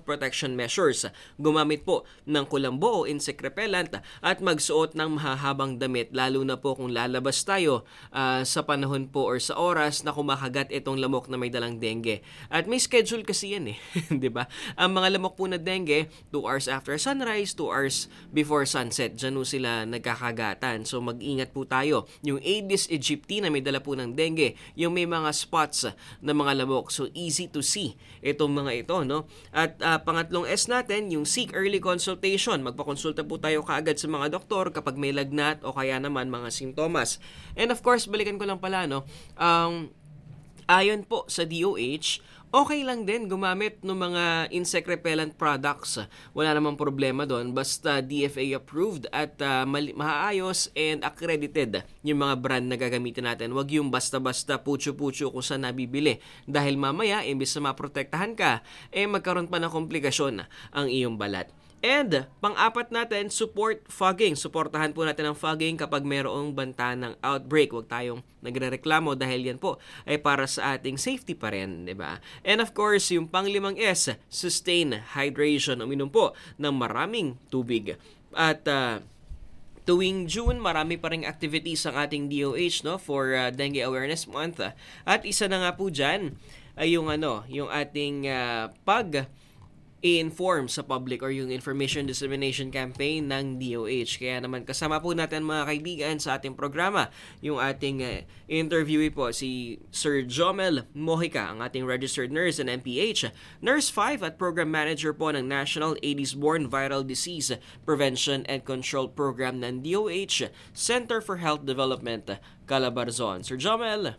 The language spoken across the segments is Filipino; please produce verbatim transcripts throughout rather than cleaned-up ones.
protection measures. Gumamit po ng kulambo o insect repellent at magsuot ng mahahabang damit lalo na po kung lalabas tayo uh, sa panahon po or sa oras na kumakagat itong lamok na may dalang dengue. At may schedule kasi yan eh, 'di ba? Ang mga lamok po na dengue, two hours after sunrise, two hours before sunset, diyan po sila nagkakagatan. So mag-ingat po tayo. Yung Aedes aegypti na may dala po ng dengue, yung may mga spots na mga lamok. So easy to see itong mga ito, no? At uh, pangatlong S natin, yung seek early consultation. Magpakonsulta po tayo kaagad sa mga doktor kapag may lagnat o kaya naman mga sintomas. And of course, balikan ko lang pala, no? Um, ayon po sa D O H, okay lang din gumamit ng mga insect repellent products. Wala namang problema doon. Basta D F A approved at uh, mali- maayos and accredited yung mga brand na gagamitin natin. Huwag yung basta-basta pucho-pucho kung saan nabibili. Dahil mamaya, imbis na maprotektahan ka, eh magkaroon pa ng komplikasyon ang iyong balat. And pang-apat natin, support fogging. Suportahan po natin ang fogging kapag mayroong banta ng outbreak. Huwag tayong nagrereklamo dahil yan po ay para sa ating safety pa rin, di ba? And of course, yung panglimang S, sustain hydration. Uminom po ng maraming tubig. At uh, tuwing June, marami pa ring activities ang ating D O H, no, for uh, Dengue Awareness Month. At isa na nga po dyan ay yung ano, yung ating uh, pag i-inform sa public or yung information dissemination campaign ng D O H. Kaya naman kasama po natin mga kaibigan sa ating programa yung ating uh, interviewee po si Sir Jomel Mojica, ang ating registered nurse and M P H, Nurse five at Program Manager po ng National Aedes-borne Viral Disease Prevention and Control Program ng D O H Center for Health Development, Calabarzon. Sir Jomel.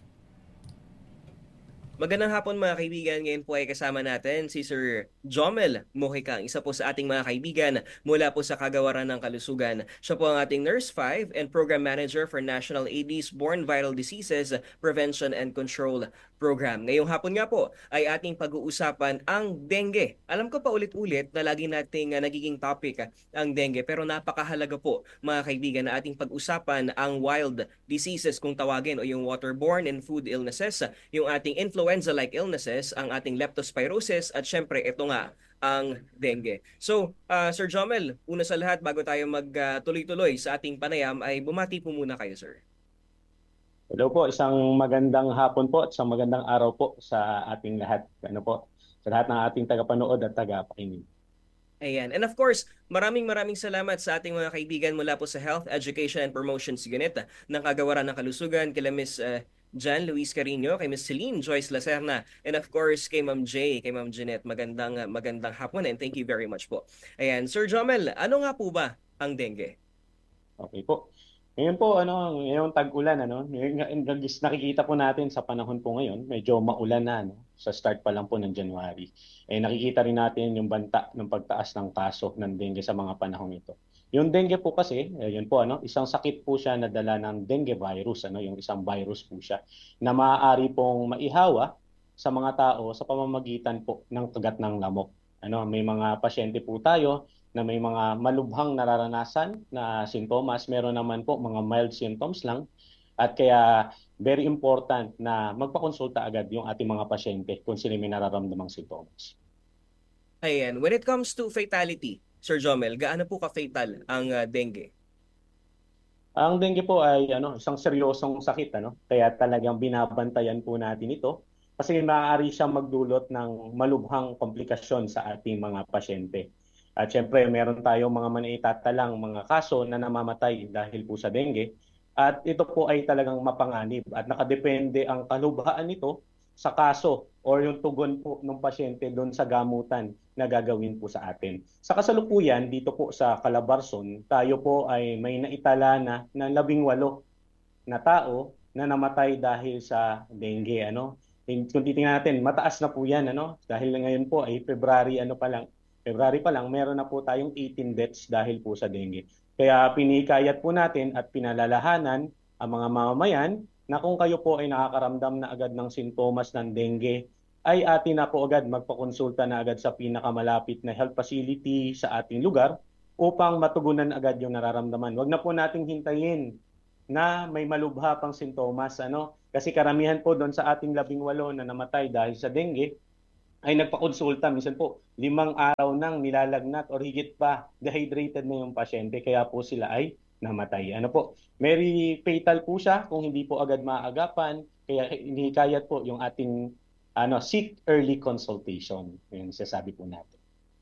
Magandang hapon mga kaibigan. Ngayon po ay kasama natin si Sir Jomel Mojica, isa po sa ating mga kaibigan mula po sa Kagawaran ng Kalusugan. Siya po ang ating Nurse five and Program Manager for National Aedes-borne Viral Diseases Prevention and Control Program. Ngayong hapon nga po ay ating pag-uusapan ang dengue. Alam ko pa ulit-ulit na lagi nating uh, nagiging topic uh, ang dengue, pero napakahalaga po mga kaibigan na ating pag-usapan ang wild diseases kung tawagin o yung waterborne and food illnesses, yung ating influenza-like illnesses, ang ating leptospirosis at syempre ito nga ang dengue. So, uh, Sir Jomel, una sa lahat bago tayo magtuloy-tuloy uh, sa ating panayam ay bumati po muna kayo, sir. Hello po, isang magandang hapon po at isang magandang araw po sa ating lahat. Ano po, sa lahat ng ating tagapanood at tagapakinig. Ayan. And of course, maraming maraming salamat sa ating mga kaibigan mula po sa Health, Education and Promotions Unit ng Kagawaran ng Kalusugan, kila Miss uh, Jan Luis Carino, kay Miss Celine Joyce Lacerna, and of course kay Ma'am J, kay Ma'am Jeanette. Magandang magandang hapon and thank you very much po. Ayan, Sir Jomel, ano nga po ba ang dengue? Okay po. Ngayon po, ano, ngayong tag-ulan, ano, nakikita po natin sa panahon po ngayon, medyo maulan na, ano, sa start pa lang po ng January. Eh, nakikita rin natin yung banta ng pagtaas ng kaso ng dengue sa mga panahon ito. Yung dengue po kasi, eh, yun po, ano, isang sakit po siya na dala ng dengue virus, ano, yung isang virus po siya, na maaari pong maihawa sa mga tao sa pamamagitan po ng kagat ng lamok. Ano, may mga pasyente po tayo na may mga malubhang nararanasan na sintomas, meron naman po mga mild symptoms lang. At kaya very important na magpakonsulta agad yung ating mga pasyente kung sila may nararamdamang sintomas. Ayan, when it comes to fatality, Sir Jomel, gaano po ka-fatal ang uh, dengue? Ang dengue po ay ano, isang seryosong sakit, ano? Kaya talagang binabantayan po natin ito kasi maaari siyang magdulot ng malubhang komplikasyon sa ating mga pasyente. At syempre, meron tayong mga manaitatalang mga kaso na namamatay dahil po sa dengue. At ito po ay talagang mapanganib. At nakadepende ang kalubhaan nito sa kaso o yung tugon po ng pasyente doon sa gamutan na gagawin po sa atin. Sa kasalukuyan, dito po sa Calabarzon, tayo po ay may naitala na ng labing walo na tao na namatay dahil sa dengue. Ano? Kung titingnan natin, mataas na po yan. Ano? Dahil ngayon po ay February ano pa lang, February pa lang, meron na po tayong eighteen deaths dahil po sa dengue. Kaya pinikayat po natin at pinalalahanan ang mga mamamayan na kung kayo po ay nakakaramdam na agad ng sintomas ng dengue, ay atin na po agad magpakonsulta na agad sa pinakamalapit na health facility sa ating lugar upang matugunan agad yung nararamdaman. Huwag na po nating hintayin na may malubha pang sintomas. Ano? Kasi karamihan po doon sa ating labing walo na namatay dahil sa dengue, ay nagpakonsulta. Minsan po, limang araw nang nilalagnat or higit pa, dehydrated na yung pasyente, kaya po sila ay namatay. Ano po, very fatal po siya kung hindi po agad maagapan, kaya hinihikayat po yung ating ano, seek early consultation. Yung sasabi po natin.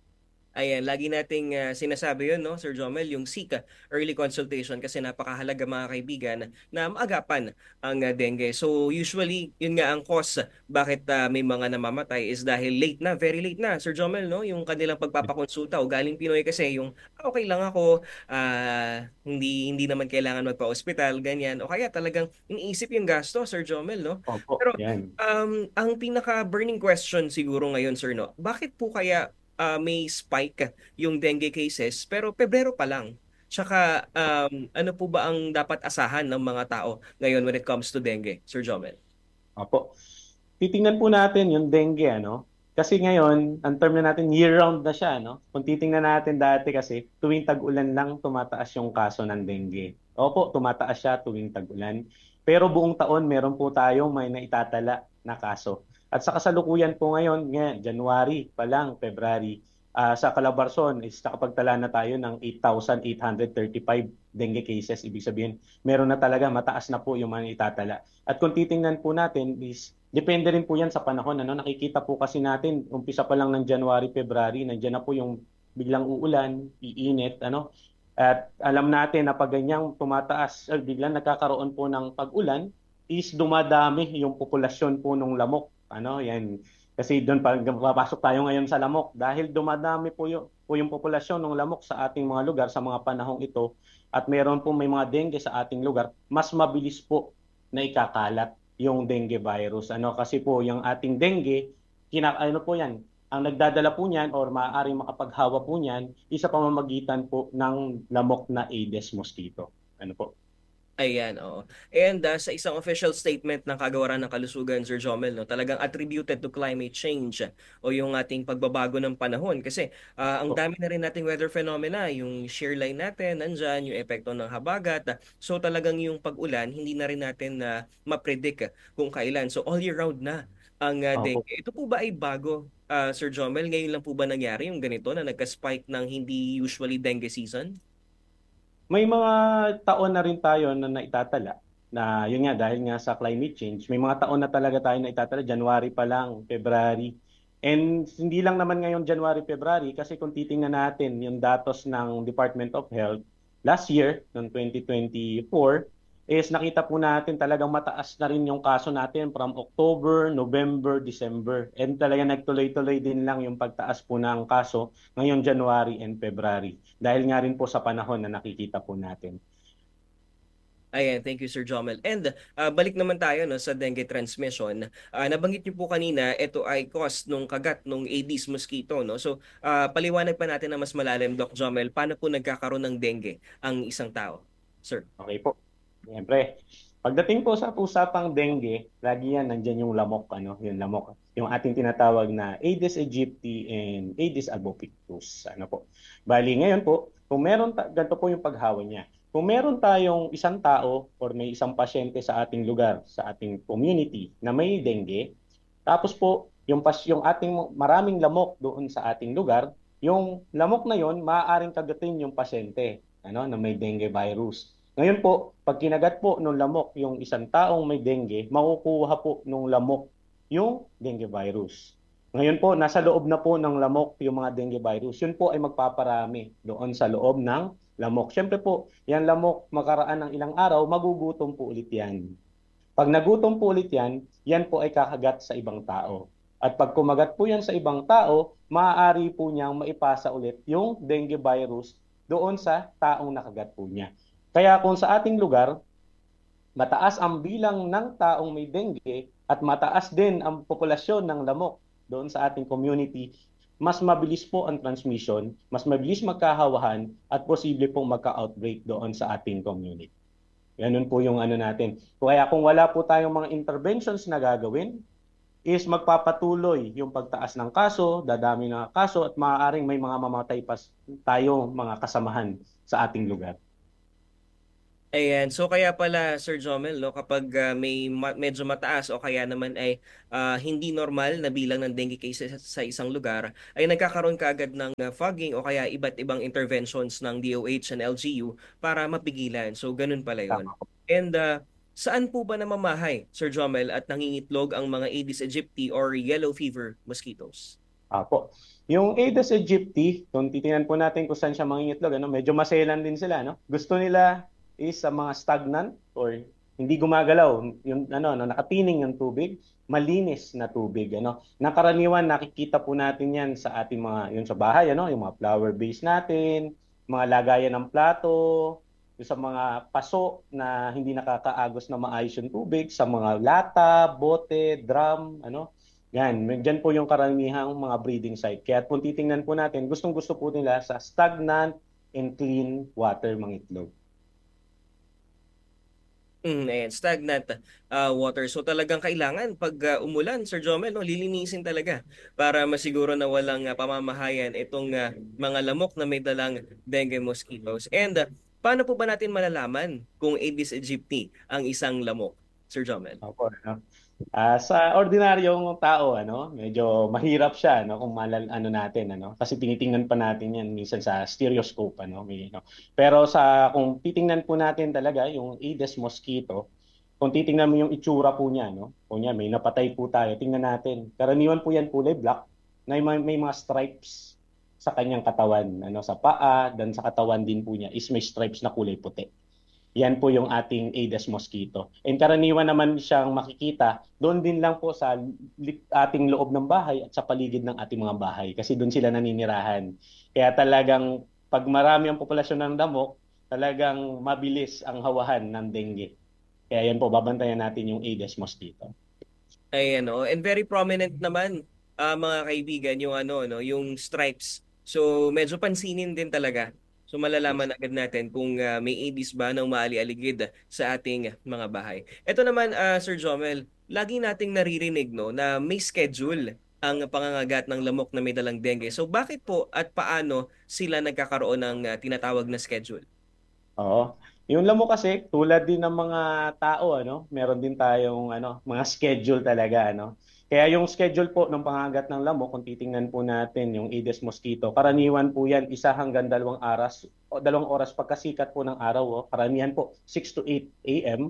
Ayan, lagi nating ah, sinasabi yun, no, Sir Jomel, yung SICA, early consultation, kasi napakahalaga mga kaibigan na maagapan ang ah, dengue. So usually, yun nga ang cause bakit ah, may mga namamatay is dahil late na, very late na, Sir Jomel, no, yung kanilang pagpapakonsulta. O galing Pinoy kasi yung "Ah, okay lang ako, ah, hindi hindi naman kailangan magpa-ospital, ganyan. O kaya talagang iniisip yung gasto, Sir Jomel, no? Opo, Pero yan. um, ang pinaka-burning question siguro ngayon, sir, no, bakit po kaya ah, may spike yung dengue cases pero Pebrero pa lang? Tsaka um, ano po ba ang dapat asahan ng mga tao ngayon when it comes to dengue, Sir Jomel? Opo. Titingnan po natin yung dengue, ano? Kasi ngayon, ang term na natin, year-round na siya, no? Kung titingnan natin dati kasi, tuwing tag-ulan lang tumataas yung kaso ng dengue. Opo, tumataas siya tuwing tag-ulan. Pero buong taon, meron po tayong may naitatala na kaso. At sa kasalukuyan po ngayon, nga, January pa lang, February, ah, sa Calabarzon is nakapagtala na tayo ng eight thousand eight hundred thirty-five dengue cases. Ibig sabihin, meron na talaga, mataas na po yung mga itatala. At kung titingnan po natin is depende rin po yan sa panahon. Ano? Nakikita po kasi natin, umpisa pa lang ng January, February, nandiyan na po yung biglang uulan, iinit, ano? At alam natin na pag ganyang tumataas, eh, biglang nagkakaroon po ng pag-ulan, is dumadami yung populasyon po ng lamok. Ano? Yan. Kasi doon pa papasok tayo ngayon sa lamok dahil dumadami po yung, po yung populasyon ng lamok sa ating mga lugar sa mga panahong ito at meron po may mga dengue sa ating lugar, mas mabilis po na ikakalat yung dengue virus. Ano kasi po yung ating dengue, kina ano po 'yan, ang nagdadala po niyan or maaaring makapaghawa po niyan isa pamamagitan po ng lamok na Aedes mosquito. Ano po? Ayan, oo. And ah, sa isang official statement ng Kagawaran ng Kalusugan, Sir Jomel, no, talagang attributed to climate change ah, o yung ating pagbabago ng panahon. Kasi ah, ang Po. dami na rin nating weather phenomena, yung shear line natin, nandyan, yung epekto ng habagat. ah. So talagang yung pag-ulan, hindi na rin natin na ma-predict ah, kung kailan. So all year round na ang ah, dengue. Opo. Ito po ba ay bago, ah, Sir Jomel? Ngayon lang po ba nangyari yung ganito na nagka-spike ng hindi usually dengue season? May mga taon na rin tayo na naitatala na yun nga dahil nga sa climate change, may mga taon na talaga tayo na itatala, January pa lang, February. And hindi lang naman ngayon January, February kasi kung titingnan natin yung datos ng Department of Health last year, noong twenty twenty-four, is nakita po natin talagang mataas na rin yung kaso natin from October, November, December. And talaga nagtuloy-tuloy din lang yung pagtaas po ng kaso ngayong January and February. Dahil nga rin po sa panahon na nakikita po natin. Ayan, thank you Sir Jomel. And ah, balik naman tayo no sa dengue transmission. Ah, nabanggit niyo po kanina ito ay cause nung kagat nung Aedes mosquito no. So ah, paliwanag pa natin na mas malalim Doc Jomel, paano po nagkakaroon ng dengue ang isang tao? Sir. Okay po. Siyempre, pagdating po sa usapang dengue, lagi yan nandiyan yung lamok, ano, yung lamok. Yung ating tinatawag na Aedes aegypti and Aedes albopictus. Ano po. Bali, ngayon po, kung meron, ta- ganito po yung paghawa niya. Kung meron tayong isang tao or may isang pasyente sa ating lugar, sa ating community na may dengue, tapos po, yung, pas, yung ating maraming lamok doon sa ating lugar, yung lamok na yon maaaring kagatin yung pasyente ano, na may dengue virus. Ngayon po, pag kinagat po ng lamok yung isang taong may dengue, makukuha po ng lamok yung dengue virus. Ngayon po, nasa loob na po ng lamok yung mga dengue virus. Yun po ay magpaparami doon sa loob ng lamok. Siyempre po, yan lamok makaraan ng ilang araw, magugutom po ulit yan. Pag nagutom po ulit yan, yan po ay kakagat sa ibang tao. At pag kumagat po yan sa ibang tao, maaari po niyang maipasa ulit yung dengue virus doon sa taong nakagat po niya. Kaya kung sa ating lugar, mataas ang bilang ng taong may dengue at mataas din ang populasyon ng lamok doon sa ating community, mas mabilis po ang transmission, mas mabilis magkahawahan at posible pong magka-outbreak doon sa ating community. Ganun po yung ano natin. Kaya kung wala po tayong mga interventions na gagawin, is magpapatuloy yung pagtaas ng kaso, dadami ng kaso at maaaring may mga mamatay pa tayo mga kasamahan sa ating lugar. Ayan, so kaya pala Sir Jomel 'no, kapag, ah, may ma medyo mataas o kaya naman ay, ah, hindi normal na bilang ng dengue cases sa isang lugar, ay nagkakaroon kaagad ng, ah, fogging o kaya iba't ibang interventions ng D O H and L G U para mapigilan. So gano'n pala 'yun. Tama. And, ah, saan po ba namamahay, Sir Jomel, at nangingitlog ang mga Aedes aegypti or yellow fever mosquitoes? Apo. Yung Aedes aegypti, kung titingnan po natin kung saan siya mangingitlog, ano, medyo maselan din sila, no? Gusto nila is sa mga stagnant or hindi gumagalaw, yung ano, no, nakapining yung tubig, malinis na tubig, ano. Nakaraniwan nakikita po natin 'yan sa ating mga yung sa bahay, ano, yung mga flower vase natin, mga lagayan ng plato, yung sa mga paso na hindi nakakaagos na maayos yung tubig, sa mga lata, bote, drum, ano, yan, dyan po yung karamihang mga breeding site. Kaya kung titingnan po natin, gustong-gusto po nila sa stagnant and clean water mangitlog. Hmm, ayan, stagnant, ah, water. So talagang kailangan 'pag, ah, umulan, Sir Jomel 'no, lilinisin talaga para masiguro na walang, ah, pamamahayan itong, ah, mga lamok na may dalang dengue mosquitoes. And, ah, paano po ba natin malalaman kung Aedes aegypti ang isang lamok, Sir Jomel? Opo, no? Ah, sa ordinaryong tao, ano, medyo mahirap siya, no, kung malal ano natin, ano, kasi tinitingnan pa natin 'yan minsan sa stereoscope, ano, may, no. Pero sa kung titingnan po natin talaga yung Aedes mosquito, kung titingnan mo yung itsura po niya, no, kunya may napatay po tayo, tingnan natin. Karaniwan po yan kulay black na may, may mga stripes sa kanyang katawan, ano, sa paa, dan sa katawan din po niya is may stripes na kulay puti. Yan po yung ating Aedes mosquito. And karaniwan naman siyang makikita doon din lang po sa ating loob ng bahay at sa paligid ng ating mga bahay kasi doon sila naninirahan. Kaya talagang pag marami ang populasyon ng damok, talagang mabilis ang hawahan ng dengue. Kaya yan po, babantayan natin yung Aedes mosquito. Ayan, oo, and very prominent naman, ah, mga kaibigan, yung ano 'no, yung stripes. So medyo pansinin din talaga. So Yes. malalaman agad natin kung, ah, may Aedes ba na umaali-aligid sa ating mga bahay. Eto naman, ah, Sir Jomel, lagi nating naririnig 'no, na may schedule ang pangangagat ng lamok na may dalang dengue. So bakit po at paano sila nagkakaroon ng, ah, tinatawag na schedule? Oo. Yung lamok kasi tulad din ng mga tao, ano, meron din tayong ano, mga schedule talaga, ano. Kaya yung schedule po ng pangagat ng lamok, kung titingnan po natin yung Aedes mosquito, karaniwan po yan isa hanggang dalawang oras o dalawang oras pagkasikat po ng araw, oh. Karamihan po six to eight a m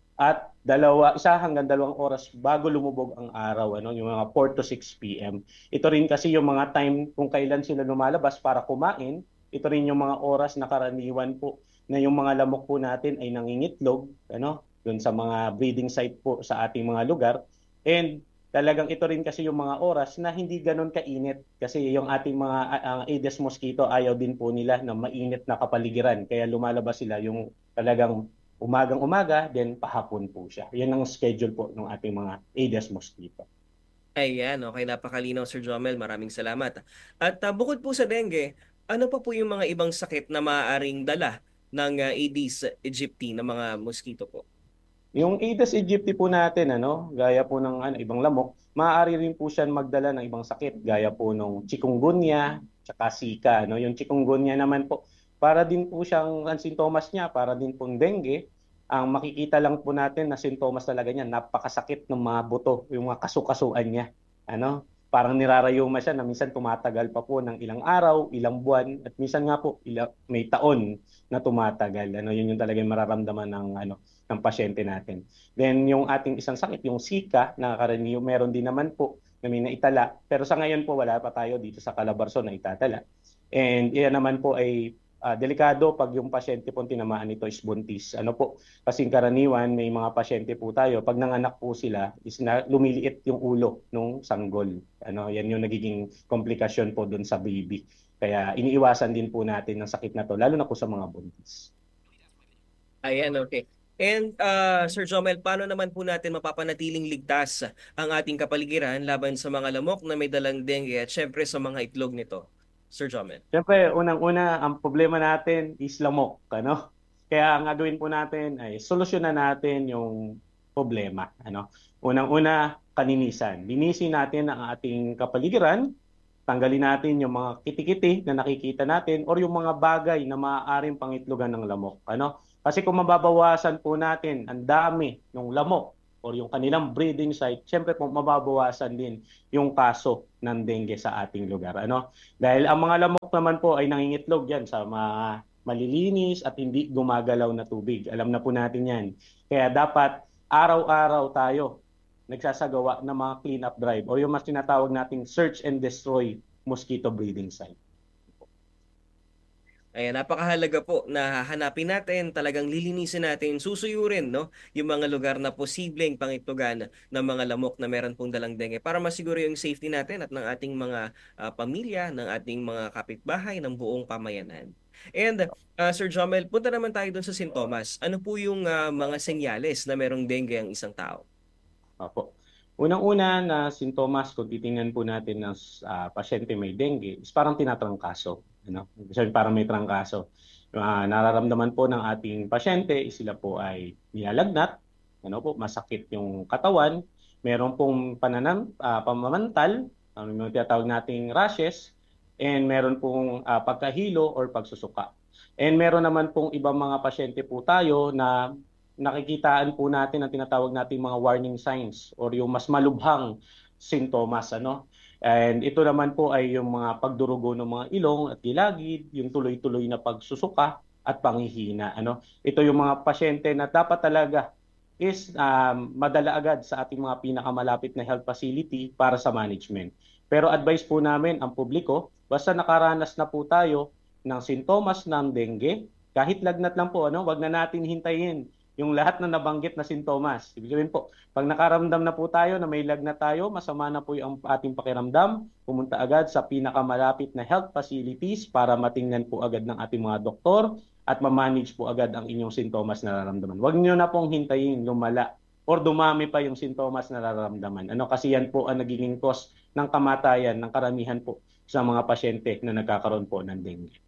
at dalawa isa hanggang dalawang oras bago lumubog ang araw, ano, yung mga four to six p m. Ito rin kasi yung mga time kung kailan sila lumalabas para kumain. Ito rin yung mga oras na karaniwan po na yung mga lamok po natin ay nangingitlog, ano, doon sa mga breeding site po sa ating mga lugar. And talagang ito rin kasi yung mga oras na hindi ganoon kainit kasi yung ating mga uh, Aedes mosquito ayaw din po nila na mainit na kapaligiran. Kaya lumalabas sila yung talagang umagang-umaga, then pahapon po siya. Yan ang schedule po ng ating mga Aedes mosquito. Ayan, okey, napakalinaw Sir Jomel, maraming salamat. At, ah, bukod po sa dengue, ano pa po yung mga ibang sakit na maaaring dala ng, ah, Aedes aegypti na mga mosquito po? Yung Aedes aegypti po natin, ano, gaya po ng ano, ibang lamok, maaari rin po siyan magdala ng ibang sakit, gaya po ng chikungunya, tsaka Zika. No? Yung chikungunya naman po, para din po siyang, ang sintomas niya, para din pong dengue, ang makikita lang po natin na sintomas talaga niya, napakasakit ng mga buto, yung mga kasukasuan niya. Ano? Parang nirarayuma siya na minsan tumatagal pa po ng ilang araw, ilang buwan, at minsan nga po ilang, may taon na tumatagal. Ano, yun yung talagang mararamdaman ng ano ng pasyente natin. Then yung ating isang sakit, yung Zika, na karaniyo meron din naman po na may naitala. Pero sa ngayon po wala pa tayo dito sa Calabarzon na itatala. And iyan naman po ay uh, delikado pag yung pasyente po tinamaan nito is buntis. Ano po? Kasi karaniwan may mga pasyente po tayo, pag nanganak po sila, is na lumiliit yung ulo ng sanggol. Ano, yan yung nagiging komplikasyon po doon sa baby. Kaya iniiwasan din po natin ng sakit na to, lalo na po sa mga buntis. Ayan, okay. And, ah, Sir Jomel, paano naman po natin mapapanatiling ligtas ang ating kapaligiran laban sa mga lamok na may dalang dengue at syempre sa mga itlog nito, Sir Jomel? Siyempre, unang-una, ang problema natin is lamok, ano? Kaya ang gagawin po natin ay solusyonan natin yung problema, ano? Unang-una, kaninisan. Linisin natin ang ating kapaligiran, tanggalin natin yung mga kitikiti na nakikita natin or yung mga bagay na maaaring pangitlogan ng lamok, ano? Kasi kung mababawasan po natin ang dami ng lamok or yung kanilang breeding site, syempre po mababawasan din yung kaso ng dengue sa ating lugar. Ano? Dahil ang mga lamok naman po ay nangingitlog yan sa mga malilinis at hindi gumagalaw na tubig. Alam na po natin yan. Kaya dapat araw-araw tayo nagsasagawa ng mga clean-up drive o yung mas tinatawag nating search and destroy mosquito breeding site. Ayan, napakahalaga po na hanapin natin, talagang lilinisin natin, susuyurin, no, yung mga lugar na posibleng pangitlogan ng mga lamok na meron pong dalang dengue para masiguro yung safety natin at ng ating mga ah, pamilya, ng ating mga kapitbahay, ng buong pamayanan. And ah, Sir Jomel, punta naman tayo dun sa sintomas. Ano po yung ah, mga senyales na merong dengue ang isang tao? Opo. Unang-una na sintomas, kung titingnan po natin ng ah, pasyente may dengue, is parang tinatrangkaso. Ano? Kasi parang may trangkaso. Ah, nararamdaman po ng ating pasyente, is sila po ay nilalagnat, ano po, masakit yung katawan, meron pong pananam, ah, pamamantal, ano yung tinatawag nating rashes, and meron pong ah, pagkahilo or pagsusuka. And meron naman pong ibang mga pasyente po tayo na nakikitaan po natin ang tinatawag nating mga warning signs or yung mas malubhang sintomas, ano. And ito naman po ay yung mga pagdurugo ng mga ilong at gilagid, yung tuloy-tuloy na pagsusuka at panghihina, ano. Ito yung mga pasyente na dapat talaga is um, madala agad sa ating mga pinakamalapit na health facility para sa management. Pero advice po namin ang publiko, basta nakaranas na po tayo ng sintomas ng dengue, kahit lagnat lang po, ano, wag na natin hintayin yung lahat na nabanggit na sintomas. Ibig sabihin po, pag nakaramdam na po tayo na may lagnat tayo, masama na po yung ating pakiramdam, pumunta agad sa pinakamalapit na health facilities para matingnan po agad ng ating mga doktor at ma-manage po agad ang inyong sintomas na nararamdaman. Huwag niyo na pong hintayin lumala or dumami pa yung sintomas na nararamdaman. Ano, kasi yan po ang nagiging cause ng kamatayan ng karamihan po sa mga pasyente na nagkakaroon po ng dengue.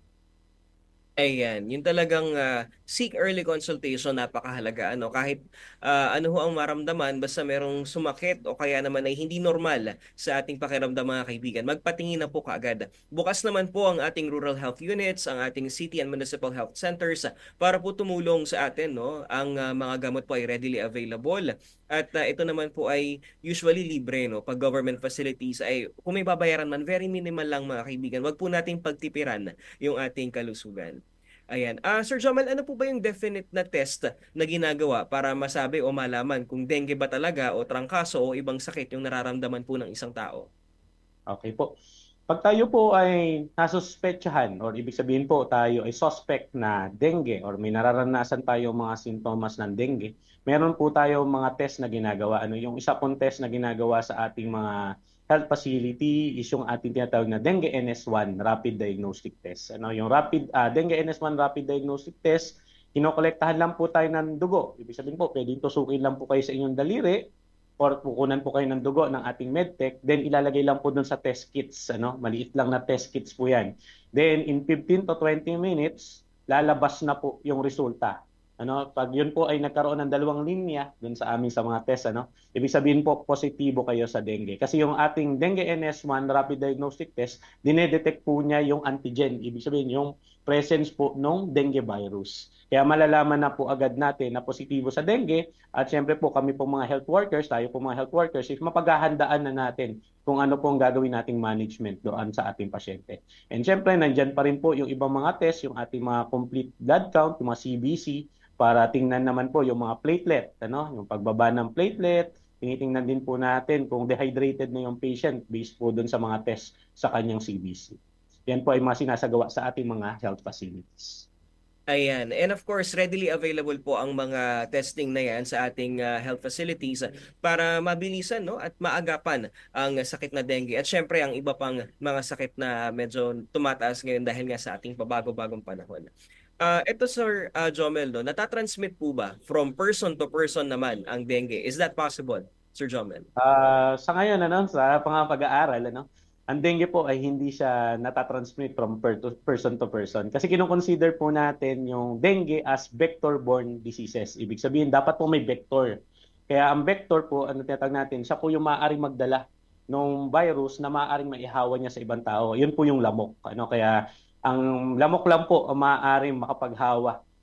Ayan, yung talagang ah, seek early consultation napakahalaga ano kahit ah, ano ho ang maramdaman basta merong sumakit o kaya naman ay hindi normal sa ating pakiramdam mga kaibigan, magpatingin na po kaagad. Bukas naman po ang ating rural health units, ang ating city and municipal health centers ah, para po tumulong sa atin no. Ang ah, mga gamot po ay readily available at ah, ito naman po ay usually libre no. Pag government facilities ay kung may babayaran man very minimal lang mga kaibigan. Wag po nating pagtipiran yung ating kalusugan. Ayan. Ah, Sir Jomel, ano po ba yung definite na test na ginagawa para masabi o malaman kung dengue ba talaga o trangkaso o ibang sakit yung nararamdaman po ng isang tao? Okay po. Pag tayo po ay nasuspetsahan or ibig sabihin po tayo ay suspect na dengue or may nararanasan tayo mga sintomas ng dengue, meron po tayo mga test na ginagawa. Ano yung isa pong test na ginagawa sa ating mga health facility is yung ating tinatawag na dengue N S one rapid diagnostic test. Ano yung rapid uh, dengue N S one rapid diagnostic test, kinokolektahan lang po tayo ng dugo. Ibig sabihin po, pwedeng tusukin lang po kayo sa inyong daliri or kukunan po kayo ng dugo ng ating medtech, then ilalagay lang po dun sa test kits, ano? Maliit lang na test kits po 'yan. Then in fifteen to twenty minutes, lalabas na po yung resulta. Ano, pag yun po ay nagkaroon ng dalawang linya dun sa amin sa mga test, ano, ibig sabihin po positibo kayo sa dengue. Kasi yung ating dengue N S one rapid diagnostic test, dinedetect po niya yung antigen, ibig sabihin yung presence po ng dengue virus. Kaya malalaman na po agad natin na positibo sa dengue at syempre po kami po mga health workers, tayo po mga health workers, if mapaghahandaan na natin kung ano po ang gagawin nating management doon sa ating pasyente. And syempre, nandyan pa rin po yung ibang mga test, yung ating mga complete blood count, yung mga C B C, para tingnan naman po yung mga platelet, ano, yung pagbaba ng platelet, tinitingnan din po natin kung dehydrated na yung patient based po doon sa mga test sa kanyang C B C. Yan po ay mga sinasagawa sa ating mga health facilities. Ayan. And of course, readily available po ang mga testing na yan sa ating ah, health facilities ah, para mabilisan no at maagapan ang sakit na dengue. At syempre, ang iba pang mga sakit na medyo tumataas ngayon dahil nga sa ating pabago-bagong panahon. Ah, ito Sir ah, Jomel, no, natatransmit po ba from person to person naman ang dengue? Is that possible, Sir Jomel? Ah, sa ngayon, ano, sa mga pag-aaral, ano, ang dengue po ay hindi siya natatransmit from per to person to person. Kasi kinoconsider po natin yung dengue as vector-borne diseases. Ibig sabihin, dapat po may vector. Kaya ang vector po, ano tinatawag natin, siya po yung maaaring magdala ng virus na maaaring maihawa niya sa ibang tao. Yun po yung lamok. Ano, kaya ang lamok lang po ang maaaring makapaghawa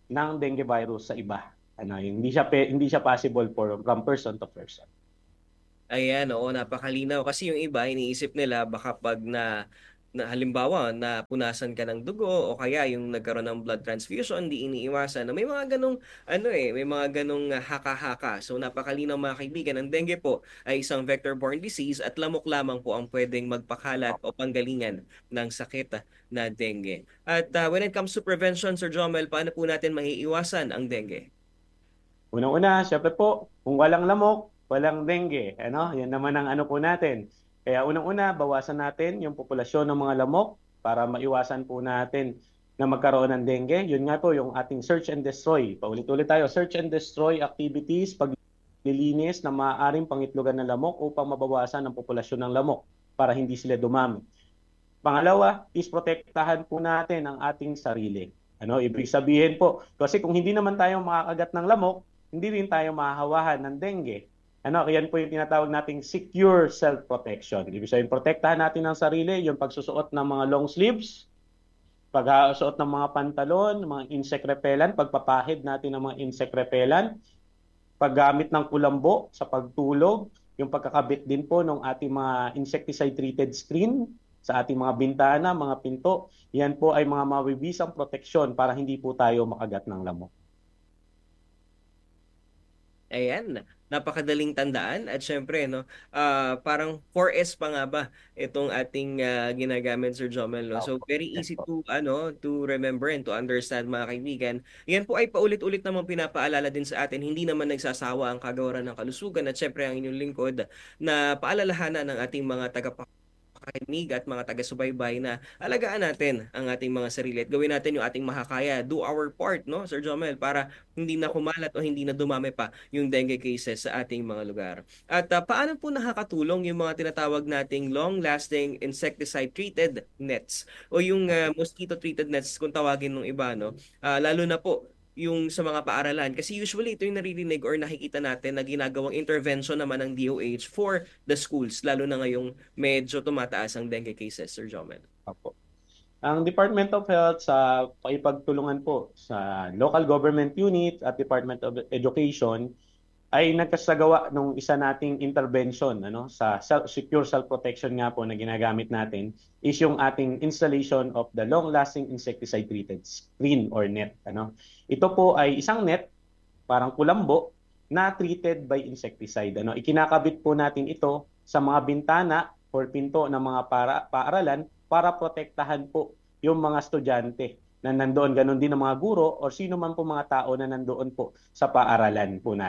ng dengue virus sa iba. Ano, hindi siya pe, hindi siya possible for from person to person. Ayan, oo, napakalinaw. Kasi yung iba, iniisip nila baka pag na, na halimbawa, napunasan ka ng dugo o kaya yung nagkaroon ng blood transfusion, di iniiwasan na may mga ganong, ano eh, may mga ganong ah, haka-haka. So napakalinaw mga kaibigan, ang dengue po ay isang vector-borne disease at lamok lamang po ang pwedeng magpakalat o panggalingan ng sakit ah, na dengue. At ah, when it comes to prevention, Sir Jomel, paano po natin maiiwasan ang dengue? Unang-una, syempre po, kung walang lamok, walang dengue. Ano? Yan naman ang ano po natin. Kaya unang-una, bawasan natin yung populasyon ng mga lamok para maiwasan po natin na magkaroon ng dengue. Yun nga po yung ating search and destroy. Paulit-ulit tayo, search and destroy activities, paglilinis na maaaring pangitlugan ng lamok upang mabawasan ang populasyon ng lamok para hindi sila dumami. Pangalawa, is protektahan po natin ang ating sarili. Ano, ibig sabihin po, kasi kung hindi naman tayo makakagat ng lamok, hindi rin tayo mahahawahan ng dengue. Ano, yan po yung tinatawag nating secure self-protection. Ibig sabihin, protektahan natin ang sarili, yung pagsusuot ng mga long sleeves, pagsusuot ng mga pantalon, mga insect repellent, pagpapahid natin ng mga insect repellent, paggamit ng kulambo sa pagtulog, yung pagkakabit din po ng ating mga insecticide-treated screen sa ating mga bintana, mga pinto, yan po ay mga mabibisang proteksyon para hindi po tayo makagat ng lamok. Ayan, napakadaling tandaan at syempre no, ah, parang four S pa nga ba itong ating ah, ginagamit, Sir Jomel, no? So Opo. very Yes easy po. to ano to remember and to understand mga kaibigan. Yan po ay paulit-ulit namang pinapaalala din sa atin, hindi naman nagsasawa ang kagawaran ng kalusugan at syempre ang inyong lingkod na paalalahanan ng ating mga tagapakinig at mga taga-subaybay na alagaan natin ang ating mga sarili at gawin natin yung ating makakaya. Do our part, no, Sir Jomel, para hindi na kumalat o hindi na dumami pa yung dengue cases sa ating mga lugar. At ah, paano po nakakatulong yung mga tinatawag nating long-lasting insecticide-treated nets o yung ah, mosquito-treated nets kung tawagin ng iba, no? Ah, lalo na po yung sa mga paaralan. Kasi usually ito yung naririnig or nakikita natin na ginagawang intervention naman ng D O H for the schools, lalo na ngayong medyo tumataas ang dengue cases, Sir Jomel. Opo. Ang Department of Health sa paipagtulungan po sa local government unit at Department of Education ay nagkasagawa nung isa nating intervention ano sa self, secure self-protection nga po na ginagamit natin is yung ating installation of the long-lasting insecticide treated screen or net ano. Ito po ay isang net parang kulambo na treated by insecticide ano. Ikinakabit po natin ito sa mga bintana or pinto ng mga para, paaralan para protektahan po yung mga estudyante na nandoon, ganun din ang mga guro o sino man po mga tao na nandoon po sa paaralan po natin.